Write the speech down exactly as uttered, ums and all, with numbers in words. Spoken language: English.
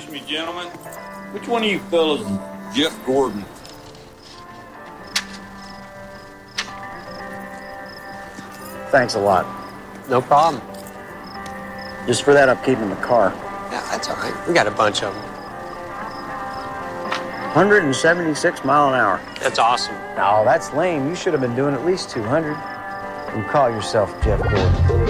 me, gentlemen. Which one of you fellas is Jeff Gordon? Thanks a lot. No problem. Just for that upkeep in the car. Yeah, that's all right. We got a bunch of them. one hundred seventy-six mile an hour. That's awesome. No, that's lame. You should have been doing at least two hundred. You call yourself Jeff Gordon.